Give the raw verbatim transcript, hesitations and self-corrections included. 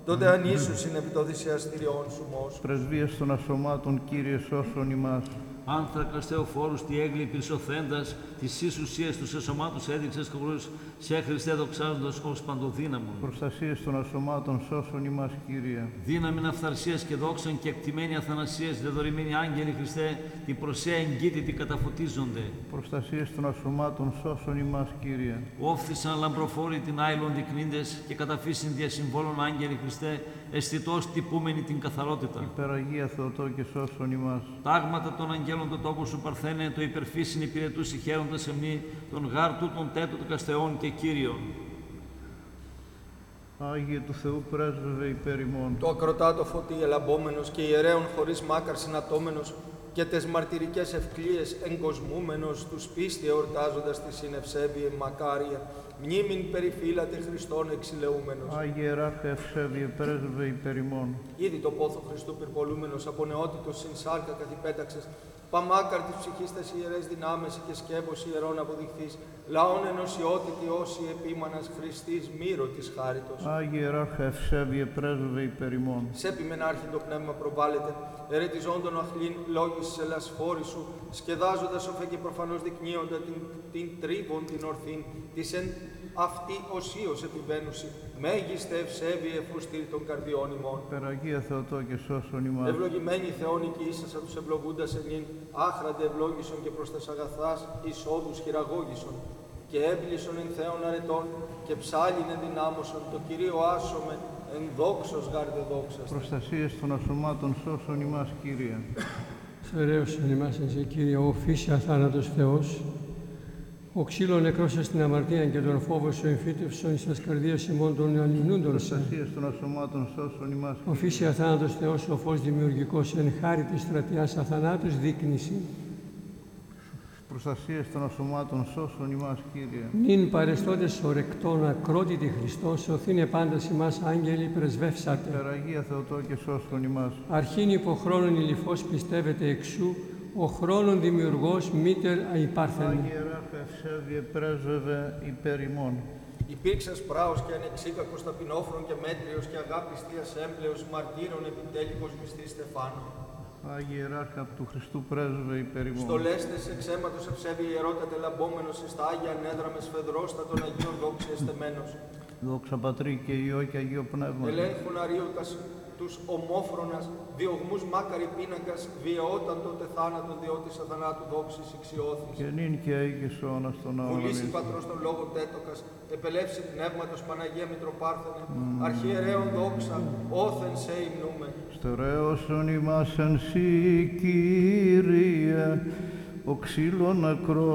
τότε αν ίσως είναι επί το θυσιαστήριόν σου μόσου. Πρεσβείας των ασωμάτων, Κύριε, σώσον ημάς. Άνθρακας Θεοφόρους, τη έγκλη πυρσοθέντας, της εις ουσίας τους εσωμάτους έδειξες χωρούς, σε Χριστέ δοξάζοντας ως παντοδύναμον. Προστασίες των ασωμάτων, σώσον ημάς, Κύριε. Δύναμην αυθαρσίας και δόξαν και εκτιμένη αθανασίας, δεδορημένοι άγγελοι Χριστέ, την προσέα εγκύτητη καταφωτίζονται. Προστασίες των ασωμάτων, σώσον ημάς, Κύριε. Όφθησαν λαμπροφόροι την άειλον δεικνύντες και καταφύσιν διασυμβόλων άγγελοι Χριστέ, αισθητός τυπούμενοι την καθαρότητα. Υπεραγία Θεοτό και σώσον ημάς. Τάγματα των αγγέλων το τόπο σου παρθένε, το υπερφύσιν υπηρετούς χαίροντας εμνή, τον γάρτου των τέτοτικας Θεών και Κύριων. Άγιε του Θεού πρέσβευε υπέρ ημών. Το ακροτάτο φωτί ελαμπόμενος και ιερέων χωρίς μάκαρ συνατώμενος και τες μαρτυρικές ευκλίες εγκοσμούμενος, τους πίστη εορτάζοντας τη συνευσέβιε μακάρια, μνήμην περιφύλατε Χριστόν εξηλαιούμενος. Άγιε Ιεράρχα ευσέβιε πρέσβευε υπέρ ημών. Ήδη το πόθο Χριστού πυρπολούμενος από νεότητος συν σάρκα καθυπέταξες, παμάκαρ της ψυχής τες ιερές δυνάμες και σκεύος ιερών αποδειχθείς, λαών ενωσιότητη όσοι επίμανας Χριστής μύρο της χάριτος. Άγιε Ιεράρχα ευσέβιε πρέσβευε υπέρ ημών. Σε επιμενάρχη το πνεύμα προβάλλεται, ερετιζόντων αχλήν λόγης της ελασφόρης σου, σκεδάζοντας οφέ και προφανώς δεικνύοντα την, την τρίβον την ορθήν, της εν αυτή οσίως επιβαίνουση, μέγιστε ευσέβιε φουστήρ των καρδιών ημών. Υπεραγία Θεοτό και σώσον ημάς. Ευλογημένοι Θεόν οικοίσασα τους ευλογούντας εμήν, άχραντε ευλόγησον και προς τες αγαθάς εισόδους χειραγώγησον, και έμπλησον εν Θεόν αρετών, και ψάλιν ενδυνάμωσον, το Κυρίο άσομε, εν δόξος γάρδε δόξας. Προστασίες των ασωμάτων, σώσον ημάς, Κύριε. Σωρέωσον ημάς εν σε, Κύριε, ο φύση αθάνατος Θεός, ο ξύλο νεκρός στην αμαρτία και τον φόβο σου εμφύτευσον εις τας καρδίας ημών των αλληνούντων. Προστασίες των ασωμάτων, σώσον ημάς. Ο φύση αθάνατος Θεός, ο φως δημιουργικός, εν χάρη της στρατιάς αθανάτους δείκνηση. Προστασίες των ασωμάτων, σώσον ημάς, Κύριε. Νυν παρεστώντες ορεκτών ακρότητη Χριστός, σωθήνε πάντας ημάς άγγελοι πρεσβεύσατε. Υπεραγία Θεοτό και σώσον ημάς. Αρχήν υποχρόνων ηλυφός πιστεύετε εξού, ο χρόνων δημιουργός μήτερ αϊπάρθεν. Άγιε Ιεράρχα ευσέβιε πρέσβευε υπέρ ημών. Υπήρξας πράος και ανεξίκακος ταπεινόφρον και μέτριος και αγάπης Θείας έμπλεος μαρτύρων επιτέλικος μυστής Στεφάνου. Άγιε Ιεράρχα του Χριστού πρέσβευε υπέρ ημών. Στολέστες εξαίματος ευσέβιε ιερότατε λαμπόμενος εις τα Άγια Νέδρα με σφεδρόστα των Αγίων δόξη εστεμένος. Δόξα Πατρί και Υιό και Αγίο Πνεύμα. Ελέγχουν αρίωτας τους ομόφρονας, διωγμούς μάκαρη πίνακας, βιαιόταν τότε θάνατον, διότι αθανάτου δόξης εξιώθης. Και νυν και αίγης αιώνας των αιώνων. Βουλήσει πατρός των λόγων τέτοκας, επελεύσει πνεύματος Παναγία Μητροπάρθενε, mm. αρχιερέων δόξα, όθεν σε υμνούμε. Στερέωσον ημάς εν σύ, Κύριε, ο ξύλων ακρό